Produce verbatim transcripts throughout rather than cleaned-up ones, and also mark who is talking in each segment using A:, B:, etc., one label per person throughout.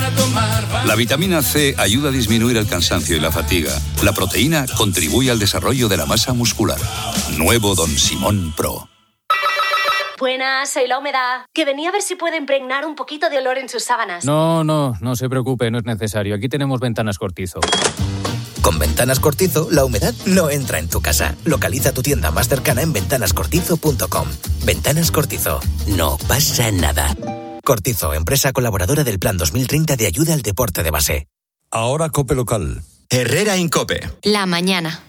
A: La vitamina C ayuda a disminuir el cansancio y la fatiga. La proteína contribuye al desarrollo de la masa muscular. Nuevo Don Simón Pro.
B: Buenas, soy La Humedad. Que venía a ver si puede impregnar un poquito de olor en sus sábanas.
C: No, no, no se preocupe, no es necesario. Aquí tenemos Ventanas Cortizo.
D: Con Ventanas Cortizo, la humedad no entra en tu casa. Localiza tu tienda más cercana en ventanas cortizo punto com. Ventanas Cortizo. No pasa nada. Cortizo, empresa colaboradora del Plan dos mil treinta de ayuda al deporte de base.
E: Ahora COPE local.
F: Herrera Incope.
G: La mañana.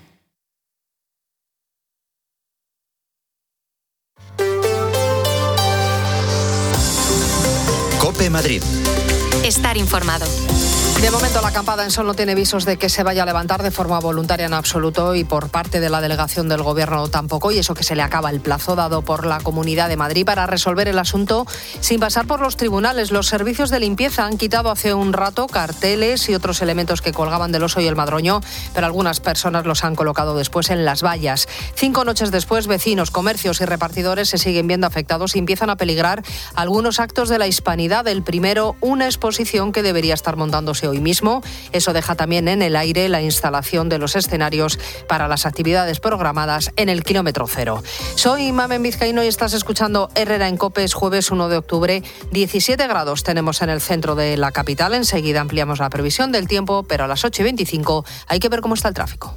F: COPE Madrid.
G: Estar informado.
H: De momento, la acampada en Sol no tiene visos de que se vaya a levantar de forma voluntaria en absoluto y por parte de la delegación del Gobierno tampoco, y eso que se le acaba el plazo dado por la Comunidad de Madrid para resolver el asunto sin pasar por los tribunales. Los servicios de limpieza han quitado hace un rato carteles y otros elementos que colgaban del Oso y el Madroño, pero algunas personas los han colocado después en las vallas. Cinco noches después, vecinos, comercios y repartidores se siguen viendo afectados y empiezan a peligrar algunos actos de la hispanidad. El primero, una exposición que debería estar montándose hoy mismo. Eso deja también en el aire la instalación de los escenarios para las actividades programadas en el kilómetro cero. Soy Mamen Vizcaíno y estás escuchando Herrera en COPE. Es jueves uno de octubre. diecisiete grados tenemos en el centro de la capital. Enseguida ampliamos la previsión del tiempo, pero a las ocho y veinticinco hay que ver cómo está el tráfico.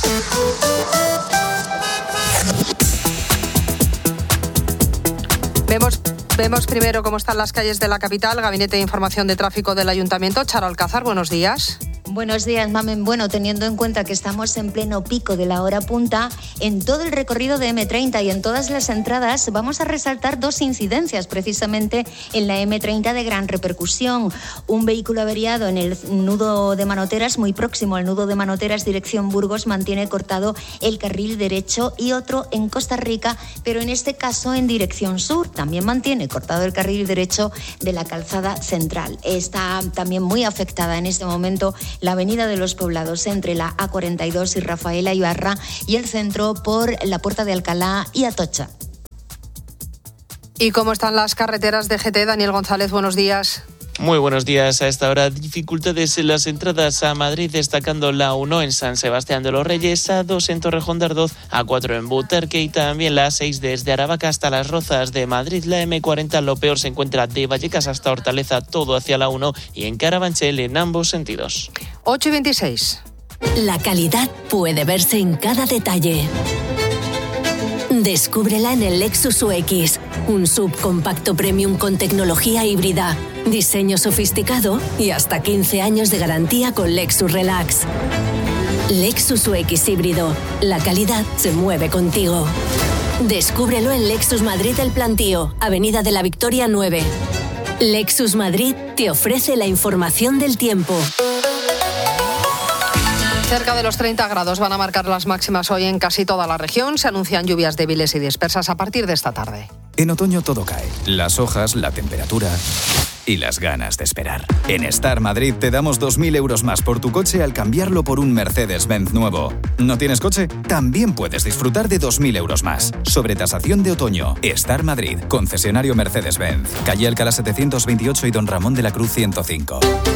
H: Vemos... Vemos primero cómo están las calles de la capital. Gabinete de Información de Tráfico del Ayuntamiento. Charo Alcázar, buenos días.
I: Buenos días, Mamen. Bueno, teniendo en cuenta que estamos en pleno pico de la hora punta, en todo el recorrido de eme treinta y en todas las entradas vamos a resaltar dos incidencias precisamente en la eme treinta de gran repercusión. Un vehículo averiado en el nudo de Manoteras, muy próximo al nudo de Manoteras, dirección Burgos, mantiene cortado el carril derecho, y otro en Costa Rica, pero en este caso en dirección sur, también mantiene cortado el carril derecho de la calzada central. Está también muy afectada en este momento la avenida de los Poblados entre la A cuarenta y dos y Rafaela Ibarra, y el centro por la Puerta de Alcalá y Atocha.
H: ¿Y cómo están las carreteras de G T? Daniel González, buenos días.
J: Muy buenos días. A esta hora, dificultades en las entradas a Madrid, destacando la uno en San Sebastián de los Reyes, A dos en Torrejón de Ardoz, A cuatro en Butarque y también la A seis desde Aravaca hasta Las Rozas de Madrid. La eme cuarenta, lo peor se encuentra de Vallecas hasta Hortaleza, todo hacia la uno, y en Carabanchel en ambos sentidos.
H: ocho y veintiséis.
K: La calidad puede verse en cada detalle. Descúbrela en el Lexus U X, un subcompacto premium con tecnología híbrida, diseño sofisticado y hasta quince años de garantía con Lexus Relax. Lexus U X híbrido, la calidad se mueve contigo. Descúbrelo en Lexus Madrid El Plantío, Avenida de la Victoria nueve. Lexus Madrid te ofrece la información del tiempo.
H: Cerca de los treinta grados van a marcar las máximas hoy en casi toda la región. Se anuncian lluvias débiles y dispersas a partir de esta tarde.
L: En otoño todo cae. Las hojas, la temperatura y las ganas de esperar. En Star Madrid te damos dos mil euros más por tu coche al cambiarlo por un Mercedes-Benz nuevo. ¿No tienes coche? También puedes disfrutar de dos mil euros más. Sobre tasación de otoño. Star Madrid, concesionario Mercedes-Benz. Calle Alcalá setecientos veintiocho y Don Ramón de la Cruz ciento cinco.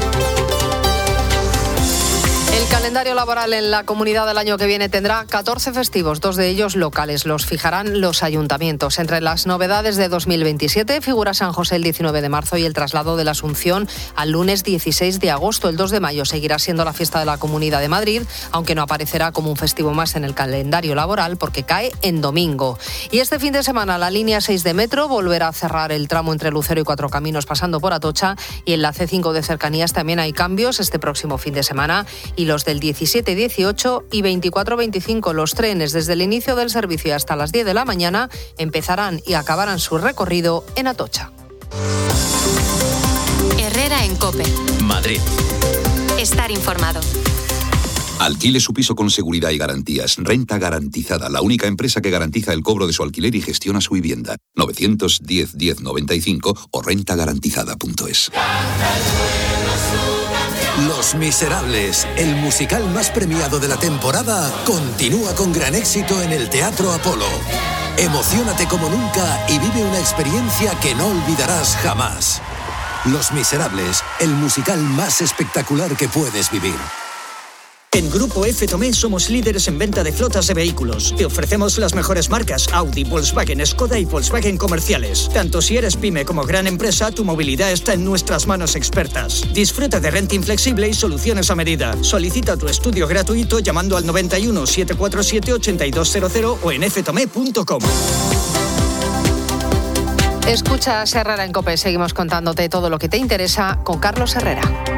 H: El calendario laboral en la comunidad del año que viene tendrá catorce festivos, dos de ellos locales. Los fijarán los ayuntamientos. Entre las novedades de dos mil veintisiete figura San José el diecinueve de marzo y el traslado de la Asunción al lunes dieciséis de agosto. El dos de mayo seguirá siendo la fiesta de la Comunidad de Madrid, aunque no aparecerá como un festivo más en el calendario laboral porque cae en domingo. Y este fin de semana la línea seis de metro volverá a cerrar el tramo entre Lucero y Cuatro Caminos pasando por Atocha, y en la ce cinco de cercanías también hay cambios este próximo fin de semana, y los del diecisiete, dieciocho y veinticuatro veinticinco. Los trenes desde el inicio del servicio hasta las diez de la mañana empezarán y acabarán su recorrido en Atocha.
G: Herrera en COPE.
F: Madrid.
G: Estar informado.
A: Alquile su piso con seguridad y garantías. Renta Garantizada, la única empresa que garantiza el cobro de su alquiler y gestiona su vivienda. novecientos diez, diez noventa y cinco o renta garantizada punto es.
M: Los Miserables, el musical más premiado de la temporada, continúa con gran éxito en el Teatro Apolo. Emociónate como nunca y vive una experiencia que no olvidarás jamás. Los Miserables, el musical más espectacular que puedes vivir.
N: En Grupo F Tomé somos líderes en venta de flotas de vehículos. Te ofrecemos las mejores marcas Audi, Volkswagen, Skoda y Volkswagen comerciales. Tanto si eres pyme como gran empresa, tu movilidad está en nuestras manos expertas. Disfruta de renting flexible y soluciones a medida. Solicita tu estudio gratuito llamando al noventa y uno, setecientos cuarenta y siete, ochenta y dos cero cero o en f tomé punto com.
H: Escucha Herrera en COPE. Seguimos contándote todo lo que te interesa con Carlos Herrera.